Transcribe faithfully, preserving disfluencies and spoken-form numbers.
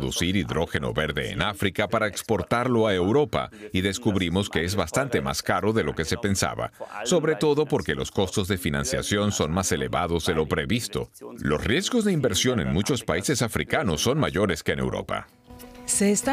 producir hidrógeno verde en África para exportarlo a Europa y descubrimos que es bastante más caro de lo que se pensaba, sobre todo porque los costos de financiación son más elevados de lo previsto. Los riesgos de inversión en muchos países africanos son mayores que en Europa. Se está